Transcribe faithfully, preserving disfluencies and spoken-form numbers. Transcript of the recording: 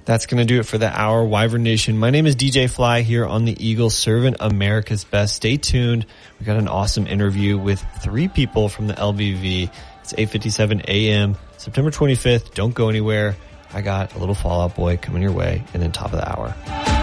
That's going to do it for the hour, Wyvern Nation. My name is D J Fly here on the Eagle, serving America's best. Stay tuned. We got an awesome interview with three people from the L B V. It's eight fifty-seven a.m., September twenty-fifth. Don't go anywhere. I got a little Fall Out Boy coming your way, and then top of the hour.